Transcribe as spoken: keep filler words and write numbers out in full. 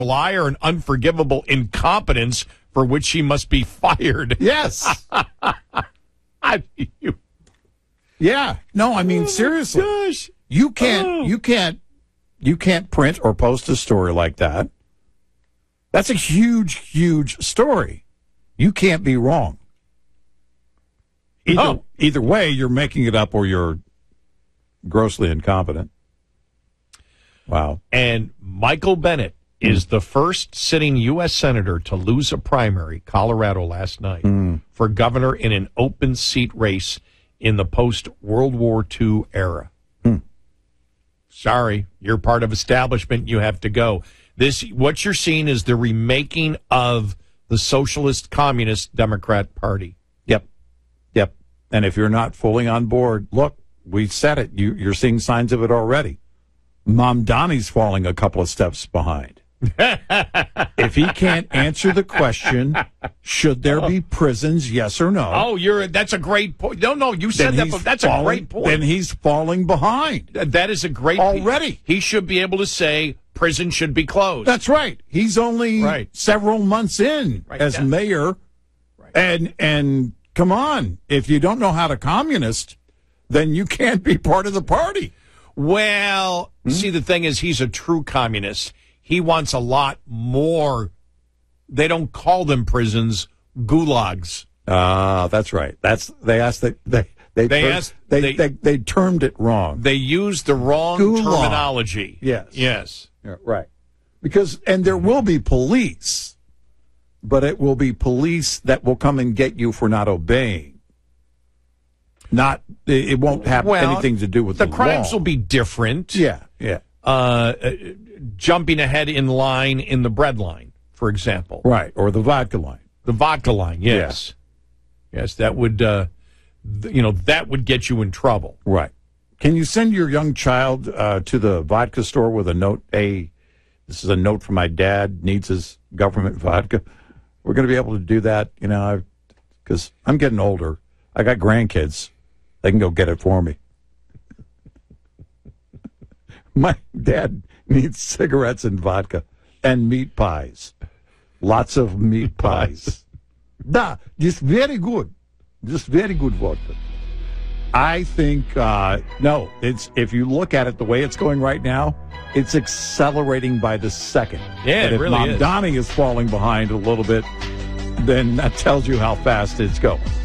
liar and unforgivable incompetence for which she must be fired. Yes. I, you, yeah. No, I mean, oh seriously. Gosh. You can't, Oh. you can't, you can't print or post a story like that. That's a huge, huge story. You can't be wrong. Either, Oh. either way, you're making it up or you're grossly incompetent. Wow. And Michael Bennet is the first sitting U S senator to lose a primary, Colorado, last night, Mm. for governor in an open seat race in the post-World War Two era. Mm. Sorry, you're part of establishment. You have to go. This, what you're seeing is the remaking of the Socialist Communist Democrat Party. Yep. Yep. And if you're not fully on board, look, we said it. You, you're seeing signs of it already. Mom Donnie's falling a couple of steps behind. If he can't answer the question, should there be prisons, yes or no? Oh, you're that's a great point. No, no, you said that, but that's falling, a great point. Then he's falling behind. That is a great Already. He should be able to say prison should be closed. That's right. He's only Right. several months in Right. as Yeah. mayor. Right. And and come on, if you don't know how to communist, then you can't be part of the party. Well, Hmm? see, the thing is, he's a true communist. He wants a lot more. They don't call them prisons, gulags. Ah, that's right. That's they asked that they they They ter- asked- they, they- they they termed it wrong. They use the wrong Gulag. terminology. Yes. Yes. Yeah, right. Because and there will be police, but it will be police that will come and get you for not obeying. Not it it won't have Well, anything to do with the, The crimes law. will be different. Yeah, yeah. Uh, uh, jumping ahead in line in the bread line, for example. Right, or the vodka line. The vodka line, yes. Yes, that would, uh, th- you know, that would get you in trouble. Right. Can you send your young child uh, to the vodka store with a note? Hey, this is a note from my dad. Needs his government vodka. We're going to be able to do that, you know, because I'm getting older. I got grandkids. They can go get it for me. My dad needs cigarettes and vodka and meat pies. Lots of meat pies. Da, just very good. Just very good vodka. I think, uh, no, it's if you look at it the way it's going right now, it's accelerating by the second. Yeah, and it if really Mom is. Donnie is falling behind a little bit, then that tells you how fast it's going.